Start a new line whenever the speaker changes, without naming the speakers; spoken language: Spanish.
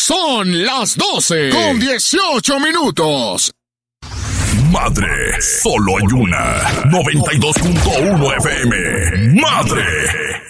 Son las 12:18.
Madre, solo hay una. 92.1 FM. Madre.